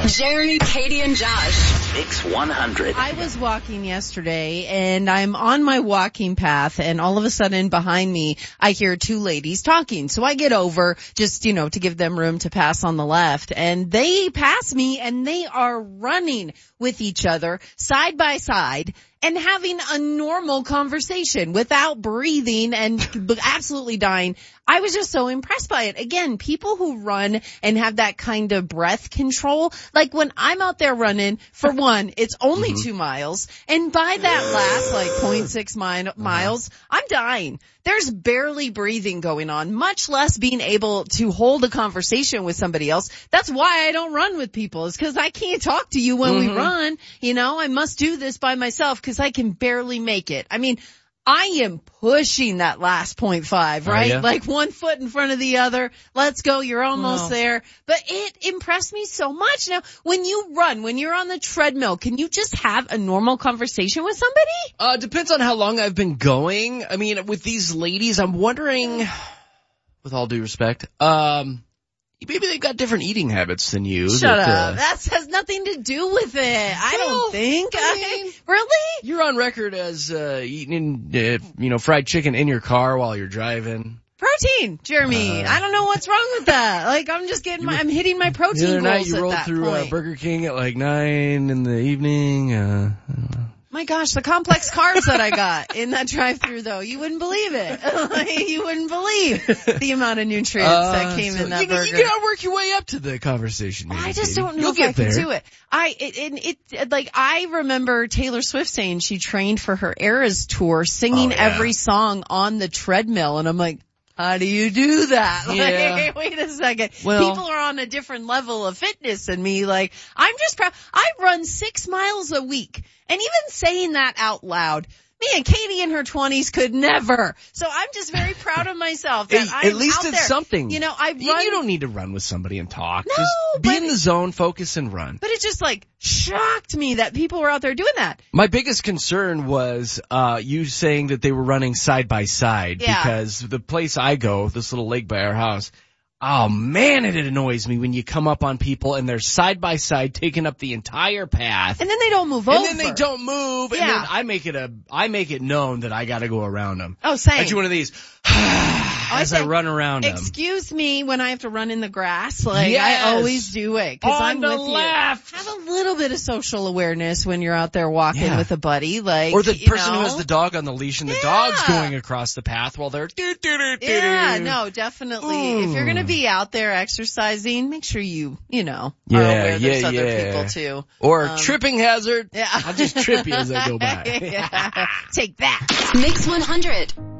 Jeremy, Katie, and Josh. Mix 100. I was walking yesterday, and I'm on my walking path, and all of a sudden behind me, I hear two ladies talking. So I get over just, to give them room to pass on the left, and they pass me, and they are running with each other side by side and having a normal conversation without breathing and absolutely dying. I was just so impressed by it. Again, people who run and have that kind of breath control, like when I'm out there running, for one, it's only 2 miles, and by that last 0.6 miles, I'm dying. There's barely breathing going on, much less being able to hold a conversation with somebody else. That's why I don't run with people, is because I can't talk to you when we run. I must do this by myself because I can barely make it. I mean, I am pushing that last 0.5, right? Like 1 foot in front of the other. Let's go. You're almost there. But it impressed me so much. Now, when you run, when you're on the treadmill, can you just have a normal conversation with somebody? Depends on how long I've been going. I mean, with these ladies, I'm wondering, with all due respect, maybe they've got different eating habits than you. Shut up. That has nothing to do with it. I don't think. Really? You're on record as eating, fried chicken in your car while you're driving. Protein, Jeremy. I don't know what's wrong with that. I'm hitting my protein goals at that point. The other night you rolled through Burger King at 9 in the evening. I don't know. My gosh, the complex carbs that I got in that drive-thru, though, you wouldn't believe it. You wouldn't believe the amount of nutrients that came in that burger. You gotta work your way up to the conversation. I just don't know if I can do it. I remember Taylor Swift saying she trained for her Eras tour, singing every song on the treadmill, and I'm like, how do you do that? Yeah. Wait a second. Well, people are on a different level of fitness than me. I'm just proud. I run 6 miles a week. And even saying that out loud, me and Katie in her 20s could never. So I'm just very proud of myself that I'm at least out it's there. something. I run. You don't need to run with somebody and talk. No, just be in the zone, focus, and run. But it just shocked me that people were out there doing that. My biggest concern was you saying that they were running side by side because the place I go, this little lake by our house, oh man, it annoys me when you come up on people and they're side by side taking up the entire path. And then they don't move over. And then they don't move. And then I make it known that I gotta go around them. Oh, same. I do one of these as I run around them. Excuse me when I have to run in the grass. I always do it. Cause I'm with left. You. Have a little bit of social awareness when you're out there walking with a buddy. Or the person who has the dog on the leash and the dog's going across the path while they're Yeah, no, definitely. If you're going to be out there exercising, make sure you are aware there's other people too. Or tripping hazard. Yeah. I'll just trip you as I go by. Take that. Mix 100.